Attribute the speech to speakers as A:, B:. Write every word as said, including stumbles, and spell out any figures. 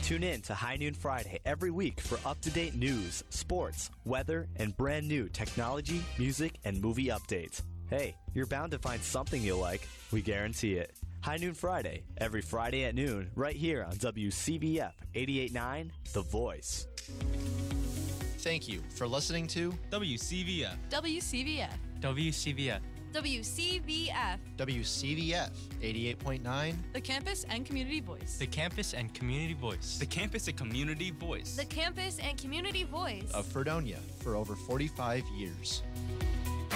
A: Tune in to High Noon Friday every week for up-to-date news, sports, weather, and brand new technology, music, and movie updates. Hey, you're bound to find something you'll like. We guarantee it. High Noon Friday, every Friday at noon, right here on W C V F eighty-eight point nine, The Voice.
B: Thank you for listening to
C: W C V F.
D: W C V F.
C: W C V F.
D: W C V F.
B: W C V F eighty-eight point nine.
D: The Campus and Community Voice.
C: The Campus and Community Voice.
E: The Campus and Community Voice.
D: The Campus and Community Voice.
B: Of Fredonia for over forty-five years.